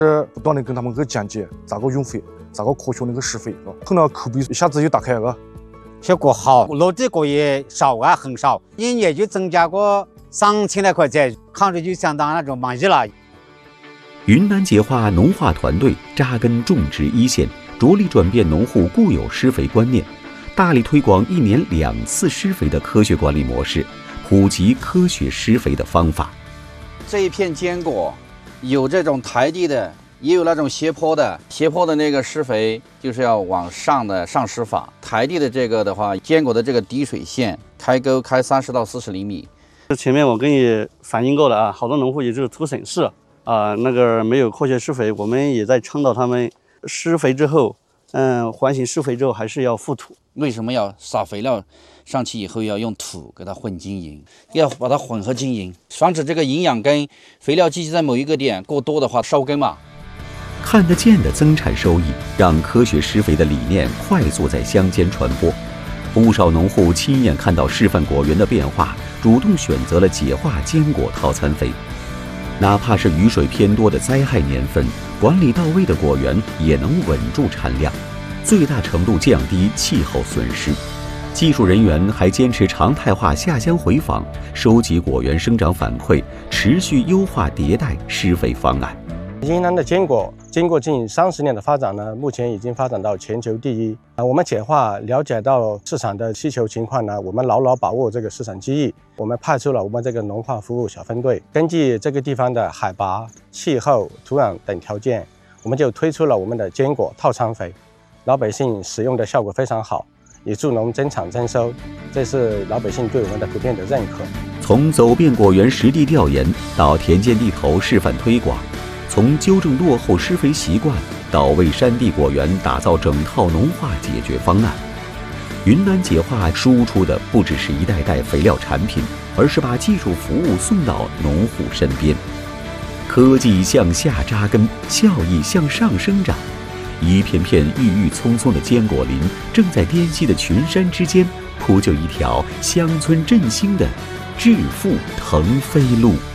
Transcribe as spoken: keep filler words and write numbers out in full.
是不断的跟他们去讲解咋个用肥，咋个科学的去施肥，后来口碑一下子就打开了。 效果好，落地个也少啊，很少，一年就增加过上千来块钱，看着就相当那种满意了。 云南解化农化团队扎根种植一线，着力转变农户固有施肥观念，大力推广一年两次施肥的科学管理模式，普及科学施肥的方法。 这一片坚果有这种台地的，也有那种斜坡的。斜坡的那个施肥就是要往上的上施法，台地的这个的话，坚果的这个滴水线开沟开三十到四十厘米。 前面我跟你反映过了啊，好多农户也就是图省事啊，那个没有科学施肥，我们也在倡导他们施肥之后，嗯，环形施肥之后还是要覆土。 为什么要撒肥料上去以后要用土给它混均匀，要把它混合均匀，防止这个营养跟肥料积集在某一个点过多的话烧根嘛。 看得见的增产收益，让科学施肥的理念快速在乡间传播。不少农户亲眼看到示范果园的变化，主动选择了解化坚果套餐肥。哪怕是雨水偏多的灾害年份，管理到位的果园也能稳住产量，最大程度降低气候损失。技术人员还坚持常态化下乡回访，收集果园生长反馈，持续优化迭代施肥方案。 云南的坚果经过近三十年的发展呢，目前已经发展到全球第一。啊，我们解化了解到市场的需求情况呢，我们牢牢把握这个市场机遇。我们派出了我们这个农化服务小分队，根据这个地方的海拔、气候、土壤等条件，我们就推出了我们的坚果套餐肥，老百姓使用的效果非常好，也助农增产增收，这是老百姓对我们的普遍的认可。 从走遍果园实地调研到田间地头示范推广，从纠正落后施肥习惯到为山地果园打造整套农化解决方案，云南解化输出的不只是一袋袋肥料产品，而是把技术服务送到农户身边。科技向下扎根，效益向上生长。一片片郁郁葱葱的坚果林，正在滇西的群山之间铺就一条乡村振兴的致富腾飞路。